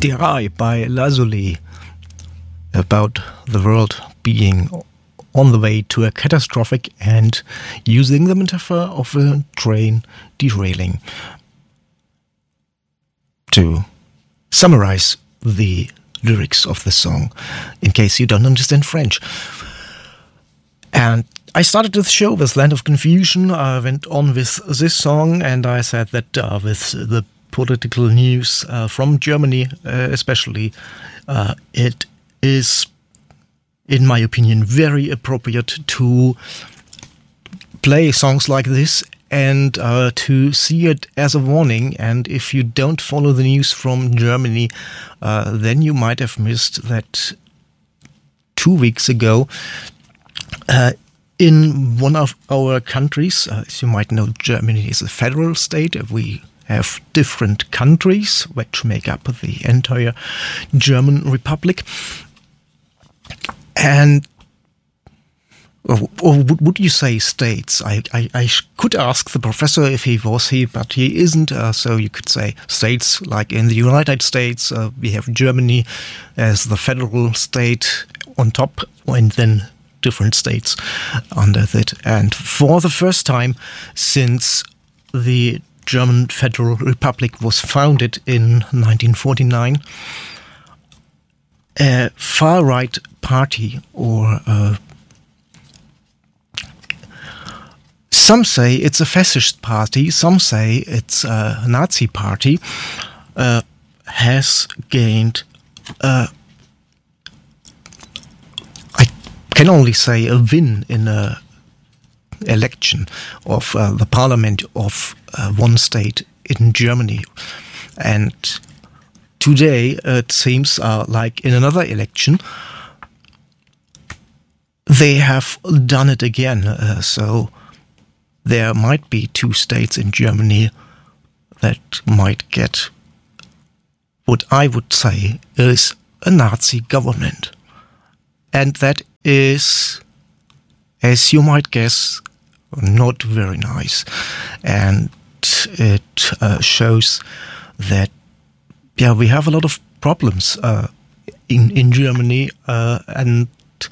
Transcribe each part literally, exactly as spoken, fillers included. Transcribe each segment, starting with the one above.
Der Eye by Lazuli, about the world being on the way to a catastrophic and using the metaphor of a train derailing to summarize the lyrics of the song, in case you don't understand French. And I started the show with Land of Confusion. I went on with this song, and I said that uh, with the political news uh, from Germany, uh, especially, uh, it is, in my opinion, very appropriate to play songs like this and uh, to see it as a warning. And if you don't follow the news from Germany, uh, then you might have missed that two weeks ago, uh, in one of our countries, uh, as you might know, Germany is a federal state. We have different countries which make up the entire German Republic. And, or, or would you say states? I, I, I could ask the professor if he was here, but he isn't. Uh, so you could say states, like in the United States, uh, we have Germany as the federal state on top, and then different states under it. And for the first time since the German Federal Republic was founded in nineteen forty-nine, a far-right party, or uh, some say it's a fascist party, some say it's a Nazi party, uh, has gained, uh, I can only say, a win in a election of uh, the parliament of uh, one state in Germany. And today it seems uh, like in another election they have done it again. Uh, so there might be two states in Germany that might get what I would say is a Nazi government. And that is, as you might guess, not very nice. And it uh, shows that, yeah, we have a lot of problems uh, in, in Germany, uh, and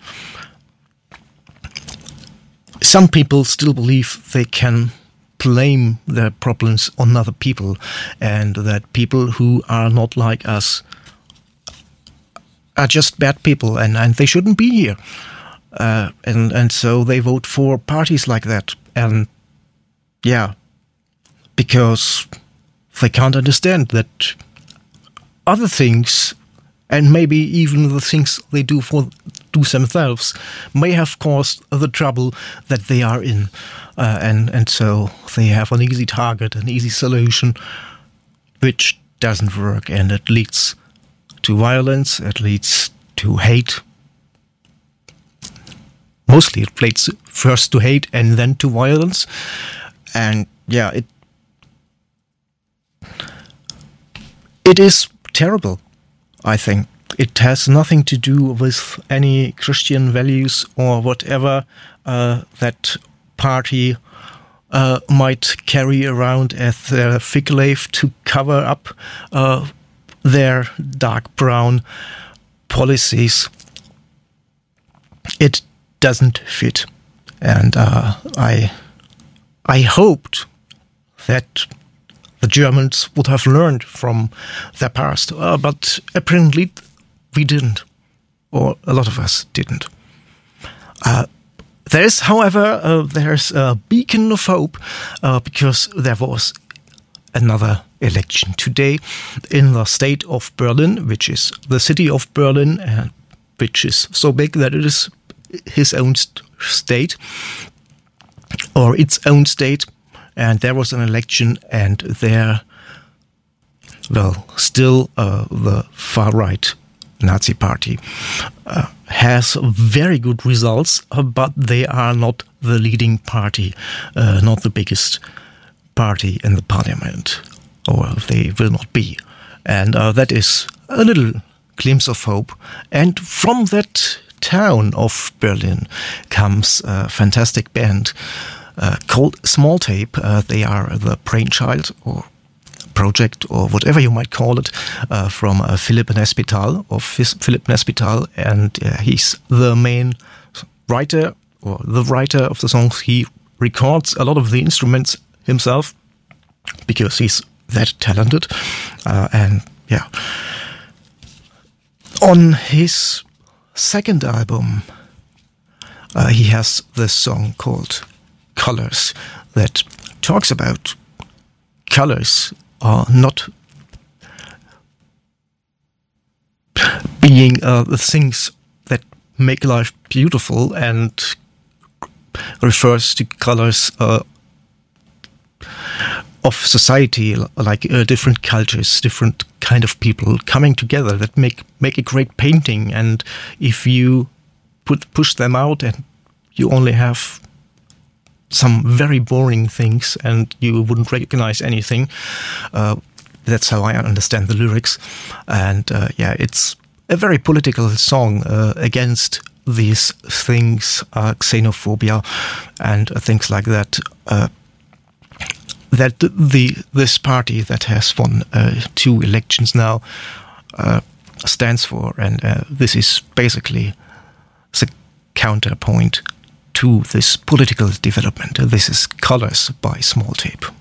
some people still believe they can blame their problems on other people, and that people who are not like us are just bad people, and, and they shouldn't be here. Uh, and, and so they vote for parties like that. And yeah, because they can't understand that other things, and maybe even the things they do for do themselves, may have caused the trouble that they are in. Uh, and, and so they have an easy target, an easy solution, which doesn't work, and it leads to violence, it leads to hate. Mostly it leads first to hate and then to violence. And yeah, it it is terrible, I think. It has nothing to do with any Christian values or whatever uh, that party uh, might carry around as their fig leaf to cover up uh, their dark brown policies. It doesn't fit. And uh, I I hoped that the Germans would have learned from their past, uh, but apparently we didn't, or a lot of us didn't. Uh, there's, however, uh, there's a beacon of hope, uh, because there was another election today in the state of Berlin, which is the city of Berlin, uh, which is so big that it is his own st- state, or its own state. And there was an election, and there, well, still uh, the far-right Nazi party uh, has very good results, uh, but they are not the leading party, uh, not the biggest party in the parliament, or they will not be. And uh, that is a little glimpse of hope. And from that town of Berlin comes a fantastic band uh, called Small Tape. Uh, they are the brainchild or project, or whatever you might call it, uh, from uh, Philippe Nespital, of Philippe Nespital, and uh, he's the main writer, or the writer of the songs. He records a lot of the instruments himself, because he's that talented, uh, and yeah. On his second album, uh, he has this song called Colors that talks about colors are not being uh, the things that make life beautiful, and refers to colors uh, of society, like uh, different cultures, different kind of people coming together that make make a great painting. And if you put push them out, and you only have some very boring things, and you wouldn't recognize anything. Uh, that's how I understand the lyrics. And uh, yeah, it's a very political song uh, against these things, uh, xenophobia and uh, things like that. Uh, that the this party that has won uh, two elections now uh, stands for, and uh, this is basically the counterpoint to this political development. This is Colors by Small Tape.